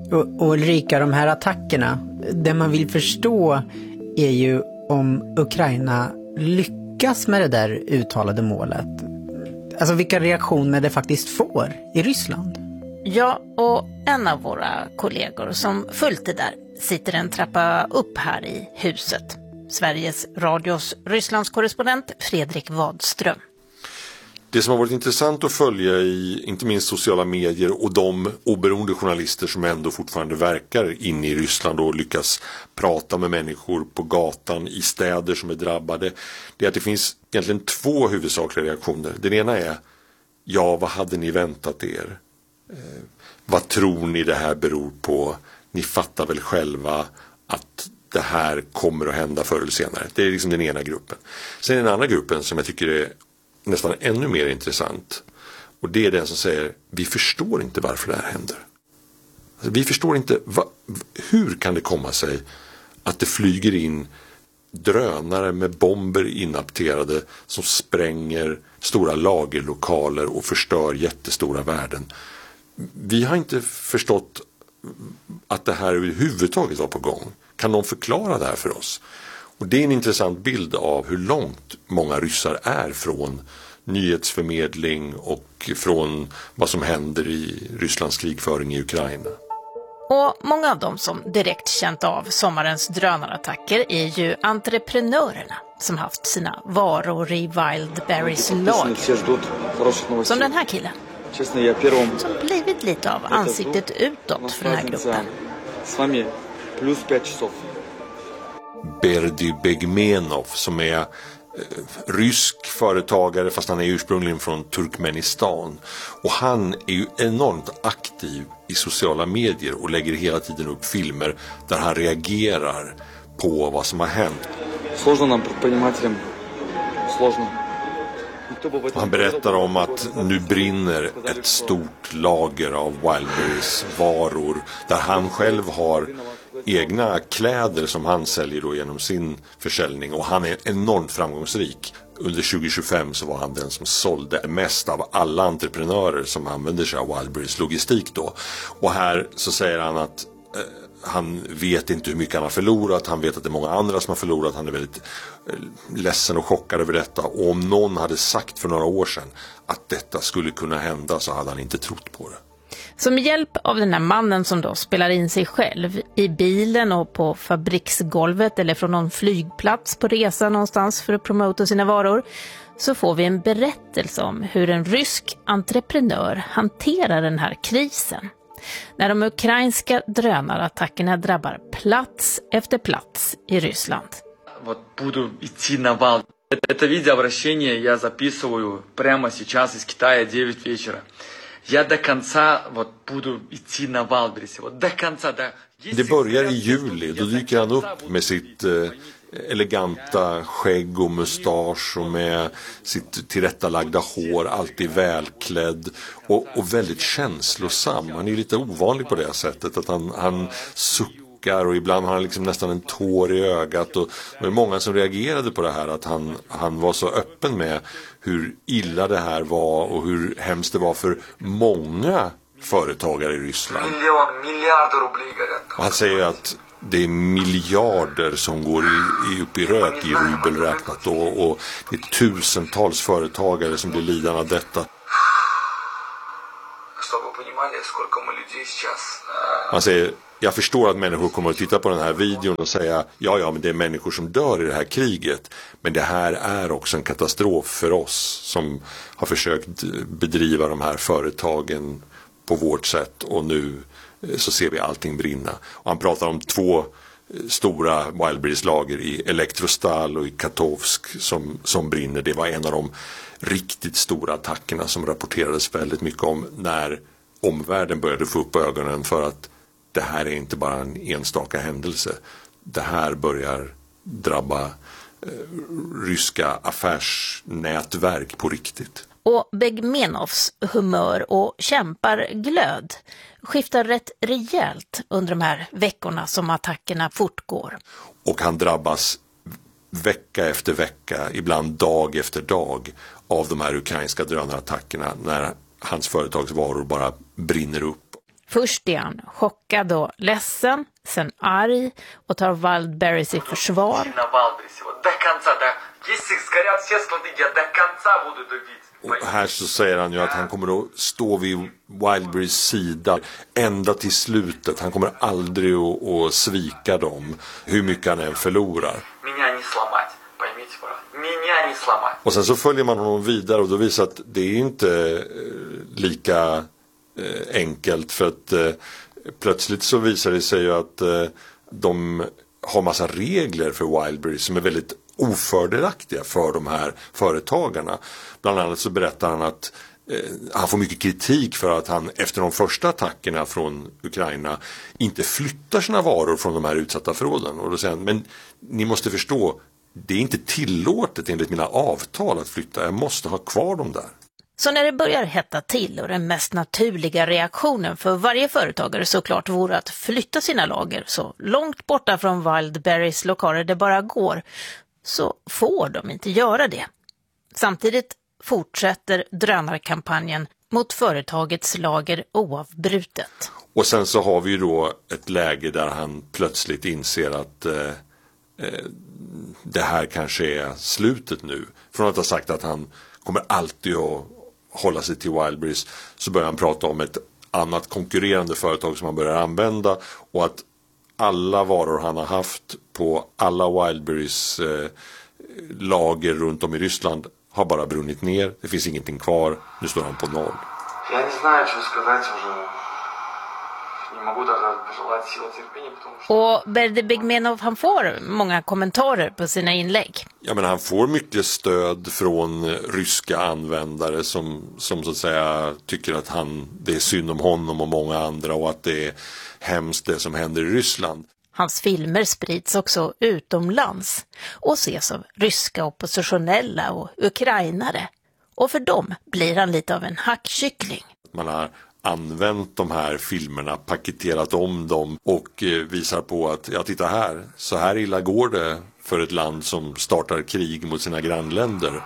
Och Ulrika, de här attackerna, det man vill förstå är ju om Ukraina lyckas med det där uttalade målet. Alltså vilka reaktioner det faktiskt får i Ryssland. Ja, och en av våra kollegor som följt det där sitter en trappa upp här i huset. Sveriges Radios Rysslandskorrespondent Fredrik Wadström. Det som har varit intressant att följa i inte minst sociala medier och de oberoende journalister som ändå fortfarande verkar inne i Ryssland och lyckas prata med människor på gatan i städer som är drabbade, det är att det finns egentligen två huvudsakliga reaktioner. Den ena är, ja, vad hade ni väntat er? Vad tror ni det här beror på? Ni fattar väl själva att det här kommer att hända förr eller senare. Det är liksom den ena gruppen. Sen den andra gruppen som jag tycker är nästan ännu mer intressant. Och det är den som säger, vi förstår inte varför det här händer. Alltså, vi förstår inte, hur kan det komma sig att det flyger in drönare med bomber inapterade som spränger stora lagerlokaler och förstör jättestora värden. Vi har inte förstått att det här överhuvudtaget var på gång. Kan någon förklara det här för oss? Och det är en intressant bild av hur långt många ryssar är från nyhetsförmedling och från vad som händer i Rysslands krigföring i Ukraina. Och många av dem som direkt känt av sommarens drönarattacker är ju entreprenörerna som haft sina varor i Wildberries lager. Som den här killen. Som blivit lite av ansiktet utåt för den här gruppen. Berdy Begmenov som är rysk företagare fast han är ursprungligen från Turkmenistan. Och han är ju enormt aktiv i sociala medier och lägger hela tiden upp filmer där han reagerar på vad som har hänt. Han berättar om att nu brinner ett stort lager av Wildberries varor där han själv har egna kläder som han säljer då genom sin försäljning och han är enormt framgångsrik. Under 2025 så var han den som sålde mest av alla entreprenörer som använder sig av Wildberries logistik då. Och här så säger han att han vet inte hur mycket han har förlorat. Han vet att det är många andra som har förlorat. Han är väldigt ledsen och chockad över detta. Och om någon hade sagt för några år sedan att detta skulle kunna hända så hade han inte trott på det. Så med hjälp av den här mannen som då spelar in sig själv i bilen och på fabriksgolvet eller från någon flygplats på resa någonstans för att promota sina varor så får vi en berättelse om hur en rysk entreprenör hanterar den här krisen. När de ukrainska drönarattackerna drabbar plats efter plats i Ryssland. Это видеообращение я записываю прямо сейчас из Китая 9 вечера. Я до конца буду идти на Валбересе. До конца, да. Det börjar i juli, då dyker han upp med sitt eleganta skägg och mustasch och med sitt tillrättalagda hår, alltid välklädd och väldigt känslosam. Han är lite ovanlig på det sättet att han suckar och ibland har han liksom nästan en tår i ögat och det var många som reagerade på det här att han var så öppen med hur illa det här var och hur hemskt det var för många företagare i Ryssland. Och han säger att det är miljarder som går upp i rök i rubel räknat och det är tusentals företagare som blir lidande av detta. Han säger, jag förstår att människor kommer att titta på den här videon och säga ja men det är människor som dör i det här kriget. Men det här är också en katastrof för oss som har försökt bedriva de här företagen på vårt sätt och nu så ser vi allting brinna. Och han pratar om 2 stora Wildberries lager i Elektrostal och i Katovsk som brinner. Det var en av de riktigt stora attackerna som rapporterades väldigt mycket om när omvärlden började få upp ögonen för att det här är inte bara en enstaka händelse. Det här börjar drabba ryska affärsnätverk på riktigt. Och Begmenovs humör och kämparglöd skiftar rätt rejält under de här veckorna som attackerna fortgår. Och han drabbas vecka efter vecka, ibland dag efter dag av de här ukrainska drönarattackerna när hans företagsvaror bara brinner upp. Först är han chockad och ledsen, sen arg och tar Wildberries i försvar. Och här så säger han ju att han kommer att stå vid Wildberries sida ända till slutet. Han kommer aldrig att svika dem, hur mycket han än förlorar. Och sen så följer man honom vidare och då visar att det är inte lika enkelt, för att plötsligt så visar det sig ju att de har massa regler för Wildberry som är väldigt ofördelaktiga för de här företagarna. Bland annat så berättar han att han får mycket kritik för att han efter de första attackerna från Ukraina inte flyttar sina varor från de här utsatta förråden. Och då säger han, men ni måste förstå, det är inte tillåtet enligt mina avtal att flytta, jag måste ha kvar dem där. Så när det börjar hetta till och den mest naturliga reaktionen för varje företagare såklart vore att flytta sina lager så långt borta från Wildberries lokaler det bara går, så får de inte göra det. Samtidigt fortsätter drönarkampanjen mot företagets lager oavbrutet. Och sen så har vi ju då ett läge där han plötsligt inser att det här kanske är slutet nu. Från att ha sagt att han kommer alltid att hålla sig till Wildberries, så börjar han prata om ett annat konkurrerande företag som han börjar använda, och att alla varor han har haft på alla Wildberries lager runt om i Ryssland har bara brunnit ner. Det finns ingenting kvar. Nu står han på noll. Och Berdebigmenov, han får många kommentarer på sina inlägg. Ja, men han får mycket stöd från ryska användare som så att säga tycker att det är synd om honom och många andra, och att det är hemskt det som händer i Ryssland. Hans filmer sprids också utomlands och ses av ryska oppositionella och ukrainare. Och för dem blir han lite av en hackkyckling. Man har använt de här filmerna, paketerat om dem och visar på att, ja titta här, så här illa går det för ett land som startar krig mot sina grannländer.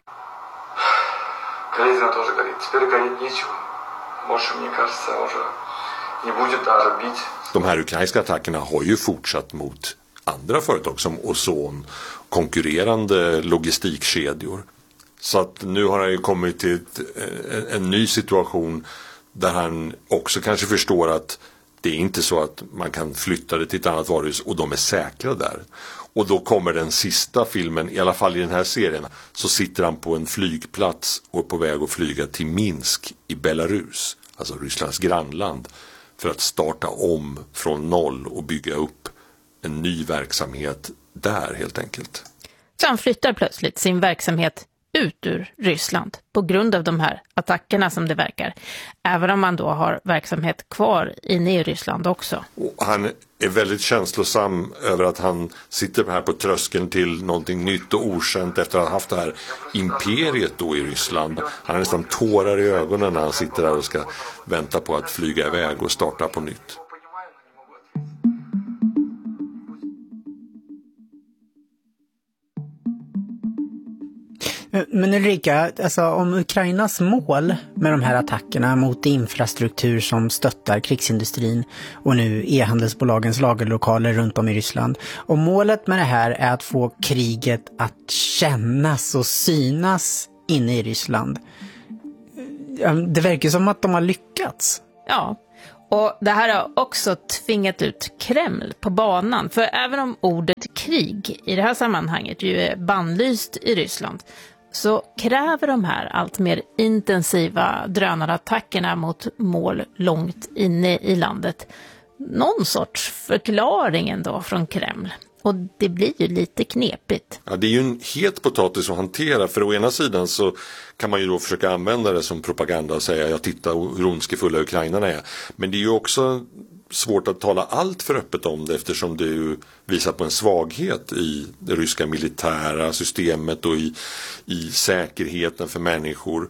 De här ukrainska attackerna har ju fortsatt mot andra företag som Ozon, konkurrerande logistikkedjor. Så att nu har han ju kommit till en ny situation där han också kanske förstår att det är inte så att man kan flytta det till ett annat varuhus och de är säkra där. Och då kommer den sista filmen, i alla fall i den här serien, så sitter han på en flygplats och är på väg att flyga till Minsk i Belarus, alltså Rysslands grannland, för att starta om från noll och bygga upp en ny verksamhet där helt enkelt. Så han flyttar plötsligt sin verksamhet ut ur Ryssland på grund av de här attackerna som det verkar. Även om man då har verksamhet kvar inne i Ryssland också. Och han är väldigt känslosam över att han sitter här på tröskeln till någonting nytt och okänt efter att ha haft det här imperiet då i Ryssland. Han har nästan tårar i ögonen när han sitter där och ska vänta på att flyga iväg och starta på nytt. Men Ulrika, alltså om Ukrainas mål med de här attackerna mot infrastruktur som stöttar krigsindustrin och nu e-handelsbolagens lagerlokaler runt om i Ryssland. Och målet med det här är att få kriget att kännas och synas inne i Ryssland. Det verkar som att de har lyckats. Ja, och det här har också tvingat ut Kreml på banan. För även om ordet krig i det här sammanhanget ju är bannlyst i Ryssland, så kräver de här allt mer intensiva drönarattackerna mot mål långt inne i landet någon sorts förklaring ändå från Kreml. Och det blir ju lite knepigt. Ja, det är ju en het potatis att hantera. För å ena sidan så kan man ju då försöka använda det som propaganda och säga jag tittar hur ondskefulla ukrainarna är. Men det är ju också svårt att tala allt för öppet om det, eftersom det ju visar på en svaghet i det ryska militära systemet och i säkerheten för människor.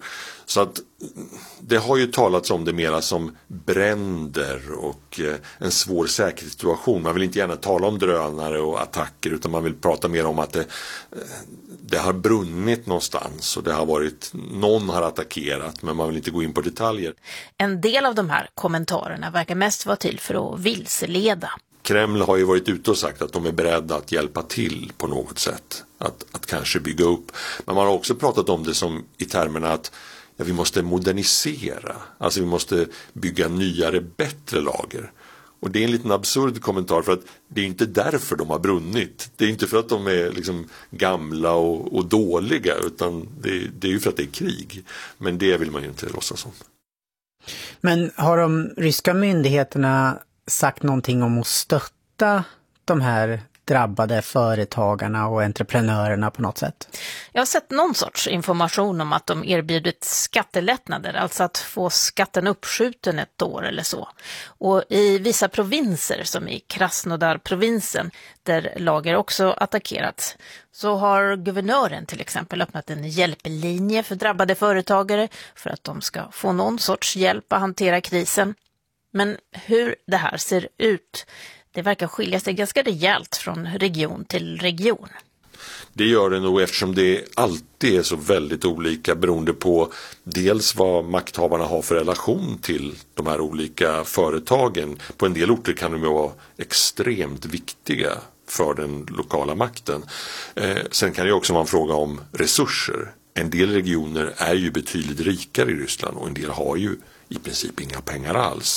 Så att det har ju talats om det mera som bränder och en svår säkerhetssituation. Man vill inte gärna tala om drönare och attacker, utan man vill prata mer om att det har brunnit någonstans och det har varit, någon har attackerat, men man vill inte gå in på detaljer. En del av de här kommentarerna verkar mest vara till för att vilseleda. Kreml har ju varit ute och sagt att de är beredda att hjälpa till på något sätt. Att kanske bygga upp. Men man har också pratat om det som i termerna att vi måste modernisera. Alltså vi måste bygga nyare, bättre lager. Och det är en liten absurd kommentar, för att det är inte därför de har brunnit. Det är inte för att de är liksom gamla och dåliga, utan det är ju för att det är krig. Men det vill man ju inte låtsas om. Men har de ryska myndigheterna sagt någonting om att stötta de här drabbade företagarna och entreprenörerna på något sätt? Jag har sett någon sorts information om att de erbjudit skattelättnader, alltså att få skatten uppskjuten ett år eller så. Och i vissa provinser, som i Krasnodar-provinsen, där lager också attackerats, så har guvernören till exempel öppnat en hjälplinje för drabbade företagare för att de ska få någon sorts hjälp att hantera krisen. Men hur det här ser ut, det verkar skilja sig ganska rejält från region till region. Det gör det nog, eftersom det alltid är så väldigt olika beroende på dels vad makthavarna har för relation till de här olika företagen. På en del orter kan de ju vara extremt viktiga för den lokala makten. Sen kan det också vara en fråga om resurser. En del regioner är ju betydligt rikare i Ryssland och en del har ju i princip inga pengar alls.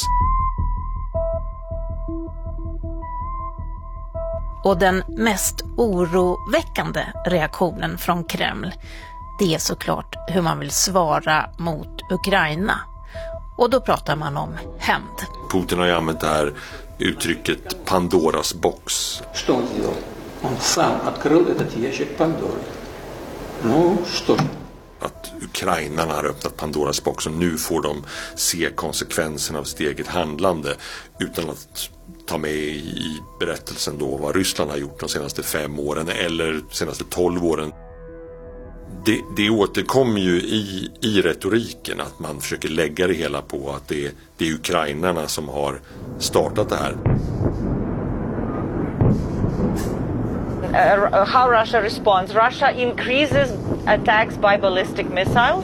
Och den mest oroväckande reaktionen från Kreml, det är såklart hur man vill svara mot Ukraina. Och då pratar man om hämnd. Putin har ju använt det här uttrycket Pandoras box. Что он сделал? Он сам открыл этот ящик Пандоры. Ну, что? Att ukrainarna har öppnat Pandoras box och nu får de se konsekvenserna av sitt eget handlande utan att ta med i berättelsen då vad Ryssland har gjort de senaste 5 åren eller de senaste 12 åren. Det återkommer ju i retoriken att man försöker lägga det hela på att det är ukrainarna som har startat det här. How Russia responds. Russia increases attacks by ballistic missiles.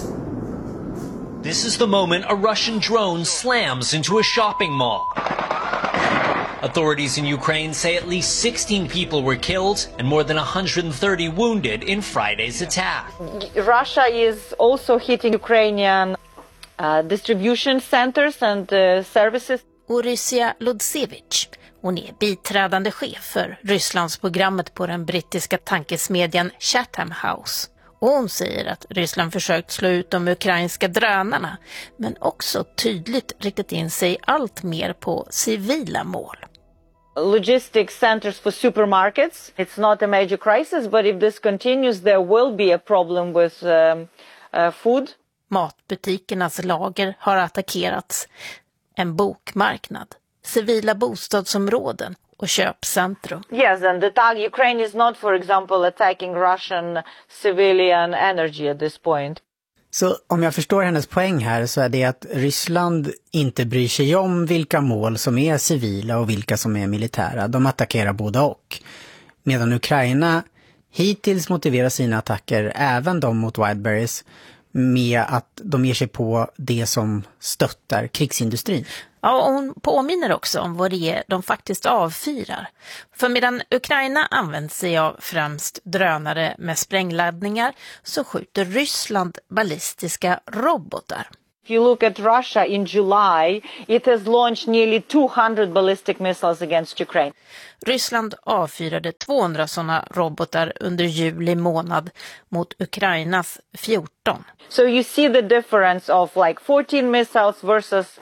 This is the moment a Russian drone slams into a shopping mall. Authorities in Ukraine say at least 16 people were killed and more than 130 wounded in Friday's attack. Russia is also hitting Ukrainian distribution centers and services. Orysia Ludsevich, hon är biträdande chef för Rysslandsprogrammet på den brittiska tankesmedjan Chatham House. Och hon säger att Ryssland försökt slå ut de ukrainska drönarna, men också tydligt riktat in sig allt mer på civila mål. Logistics centers for supermarkets. It's not a major crisis, but if this continues there will be a problem with food. Matbutikernas lager har attackerats. En bokmarknad, civila bostadsområden och köpcentrum. Yes, and Ukraine is not, for example, attacking Russian civilian energy at this point. Så om jag förstår hennes poäng här så är det att Ryssland inte bryr sig om vilka mål som är civila och vilka som är militära. De attackerar båda och. Medan Ukraina hittills motiverar sina attacker, även de mot Wildberries, med att de ger sig på det som stöttar krigsindustrin. Ja, och hon påminner också om vad det är de faktiskt avfyrar. För medan Ukraina använder sig av främst drönare med sprängladdningar så skjuter Ryssland ballistiska robotar. If you look at Russia in July, it has launched nearly 200 ballistic missiles against Ukraine. Ryssland avfyrade 200 sådana robotar under juli månad mot Ukrainas 14. So you see the difference of like 14 missiles versus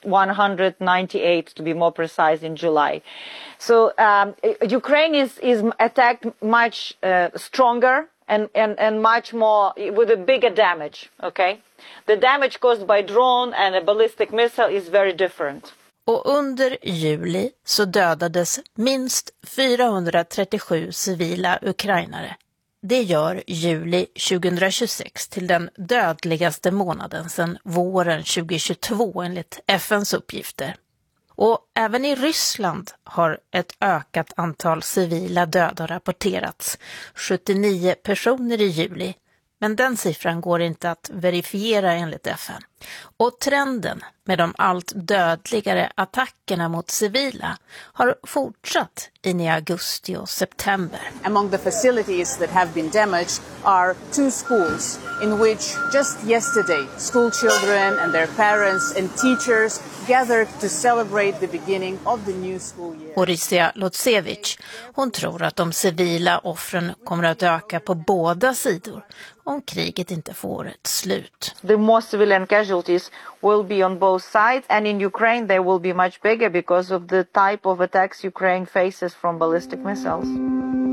198 to be more precise in July. So Ukraine is attacked much stronger and much more with a bigger damage, okay? The damage caused by drone and a ballistic missile is very different. Och under juli så dödades minst 437 civila ukrainare. Det gör juli 2026 till den dödligaste månaden sedan våren 2022 enligt FNs uppgifter. Och även i Ryssland har ett ökat antal civila döda rapporterats, 79 personer i juli. Men den siffran går inte att verifiera enligt FN. Och trenden med de allt dödligare attackerna mot civila har fortsatt in i augusti och september. Among the facilities that have been damaged are 2 schools in which just yesterday school children and their parents and teachers gathered to celebrate the beginning of the new school year. Orisia Lotsevich, hon tror att de civila offren kommer att öka på båda sidor om kriget inte får ett slut. The most civilian casualties will be on both sides, and in Ukraine they will be much bigger because of the type of attacks Ukraine faces from ballistic missiles.